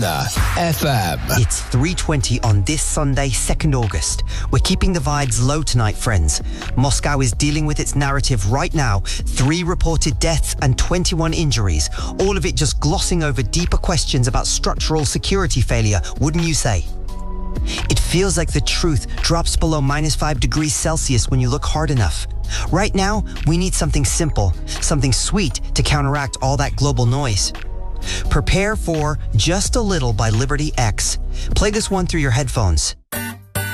FM. It's 3:20 on this Sunday, 2nd August. We're keeping the vibes low tonight, friends. Moscow is dealing with its narrative right now. 3 reported deaths and 21 injuries. All of it just glossing over deeper questions about structural security failure, wouldn't you say? It feels like the truth drops below -5 degrees Celsius when you look hard enough. Right now, we need something simple, something sweet to counteract all that global noise. Prepare for Just a Little by Liberty X. Play this one through your headphones.